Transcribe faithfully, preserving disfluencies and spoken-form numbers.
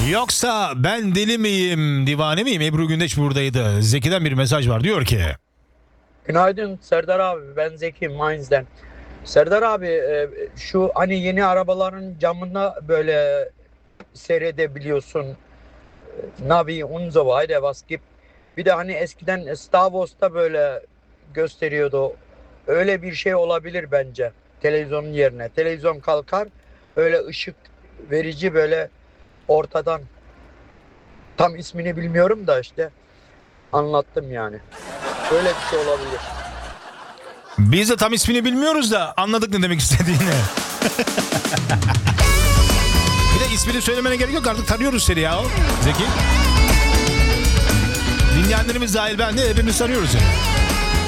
Yoksa ben deli miyim, divane miyim? Ebru Gündeş buradaydı. Zeki'den bir mesaj var. Diyor ki... Günaydın Serdar abi, ben Zeki Mainz'den. Serdar abi, e, şu hani yeni arabaların camına böyle seyredebiliyorsun. Navi und so weiter was gibt. Bir de hani eskiden Star Wars'ta böyle gösteriyordu. Öyle bir şey olabilir bence televizyonun yerine. Televizyon kalkar, öyle ışık verici böyle ortadan, tam ismini bilmiyorum da işte anlattım yani. Böyle bir şey olabilir. Biz de tam ismini bilmiyoruz da anladık ne demek istediğini. Bir de ismini söylemene gerek yok, artık tanıyoruz seni ya Zeki. Dinleyenlerimiz dahil ben de hepimiz tanıyoruz seni.